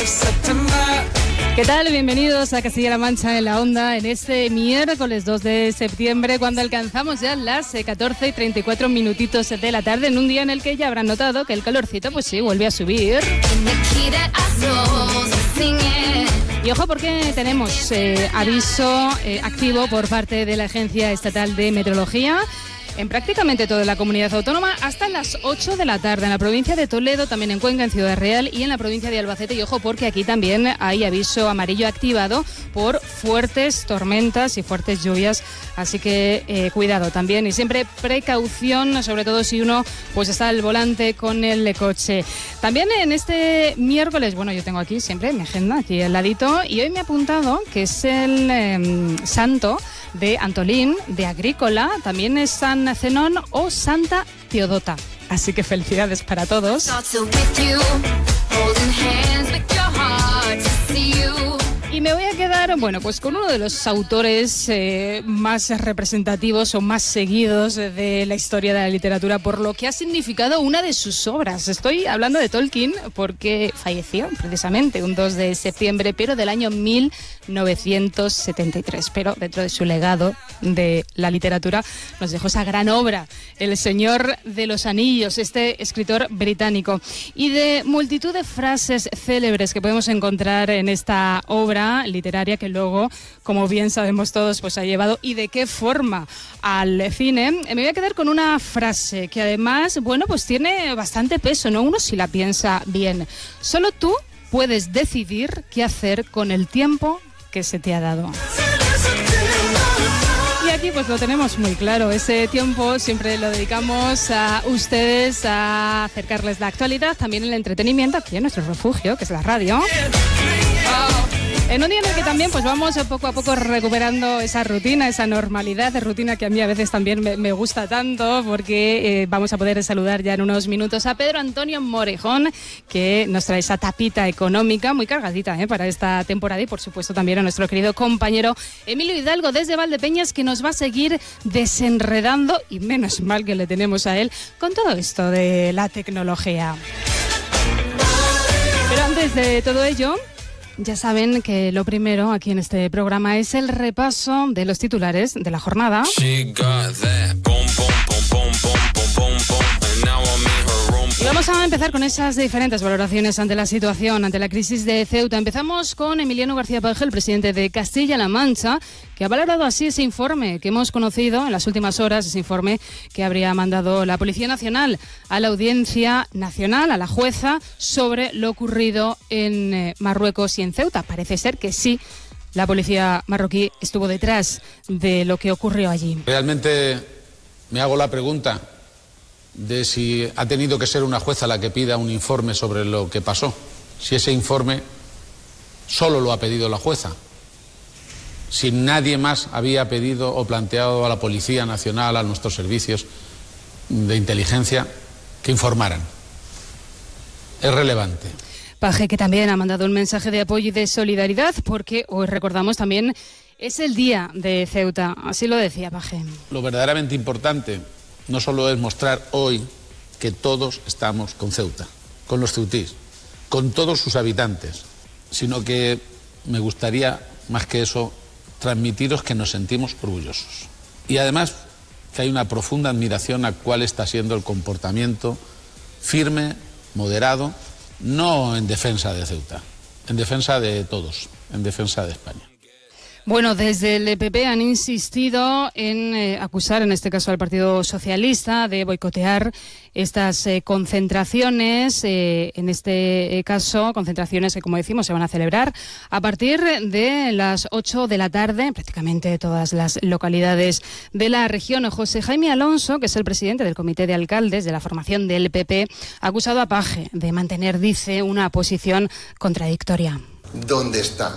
¿Qué tal? Bienvenidos a Castilla-La Mancha en la Onda en este miércoles 2 de septiembre, cuando alcanzamos ya las 14 y 34 minutitos de la tarde, en un día en el que ya habrán notado que el calorcito, pues sí, vuelve a subir. Y ojo, porque tenemos aviso activo por parte de la Agencia Estatal de Meteorología en prácticamente toda la comunidad autónoma hasta las 8 de la tarde, en la provincia de Toledo, también en Cuenca, en Ciudad Real y en la provincia de Albacete. Y ojo, porque aquí también hay aviso amarillo activado por fuertes tormentas y fuertes lluvias, así que cuidado también y siempre precaución, sobre todo si uno pues está al volante con el coche. También en este miércoles, bueno, yo tengo aquí siempre mi agenda, aquí al ladito, y hoy me he apuntado que es el santo de Antolín, de Agrícola, también es San Zenón o Santa Teodota. Así que felicidades para todos. Y me voy a quedar, bueno, pues con uno de los autores más representativos o más seguidos de la historia de la literatura por lo que ha significado una de sus obras. Estoy hablando de Tolkien porque falleció precisamente un 2 de septiembre, pero del año 1973. Pero dentro de su legado de la literatura nos dejó esa gran obra, El Señor de los Anillos, este escritor británico. Y de multitud de frases célebres que podemos encontrar en esta obra literaria que luego, como bien sabemos todos, pues ha llevado y de qué forma al cine, me voy a quedar con una frase que además, bueno, pues tiene bastante peso, ¿no? Uno si la piensa bien. Solo tú puedes decidir qué hacer con el tiempo que se te ha dado. Y aquí pues lo tenemos muy claro, ese tiempo siempre lo dedicamos a ustedes, a acercarles la actualidad, también el entretenimiento, aquí en nuestro refugio, que es la radio. En un día en el que también pues vamos poco a poco recuperando esa rutina, esa normalidad, de rutina que a mí a veces también me gusta tanto, porque vamos a poder saludar ya en unos minutos a Pedro Antonio Morejón, que nos trae esa tapita económica muy cargadita para esta temporada, y por supuesto también a nuestro querido compañero Emilio Hidalgo desde Valdepeñas, que nos va a seguir desenredando, y menos mal que le tenemos a él, con todo esto de la tecnología. Pero antes de todo ello, ya saben que lo primero aquí en este programa es el repaso de los titulares de la jornada. Y vamos a empezar con esas diferentes valoraciones ante la situación, ante la crisis de Ceuta. Empezamos con Emiliano García Paje, el presidente de Castilla-La Mancha, que ha valorado así ese informe que hemos conocido en las últimas horas, ese informe que habría mandado la Policía Nacional a la Audiencia Nacional, a la jueza, sobre lo ocurrido en Marruecos y en Ceuta. Parece ser que sí, la policía marroquí estuvo detrás de lo que ocurrió allí. Realmente me hago la pregunta de si ha tenido que ser una jueza la que pida un informe sobre lo que pasó, si ese informe solo lo ha pedido la jueza, si nadie más había pedido o planteado a la Policía Nacional, a nuestros servicios de inteligencia, que informaran. Es relevante. Paje, que también ha mandado un mensaje de apoyo y de solidaridad, porque hoy recordamos también es el día de Ceuta, así lo decía Paje. Lo verdaderamente importante no solo es mostrar hoy que todos estamos con Ceuta, con los ceutíes, con todos sus habitantes, sino que me gustaría, más que eso, transmitiros que nos sentimos orgullosos. Y además que hay una profunda admiración a cuál está siendo el comportamiento firme, moderado, no en defensa de Ceuta, en defensa de todos, en defensa de España. Bueno, desde el PP han insistido en acusar, en este caso al Partido Socialista, de boicotear estas concentraciones, en este caso concentraciones que, como decimos, se van a celebrar a partir de las 8 de la tarde, prácticamente todas las localidades de la región. José Jaime Alonso, que es el presidente del Comité de Alcaldes de la formación del PP, ha acusado a Paje de mantener, dice, una posición contradictoria. ¿Dónde está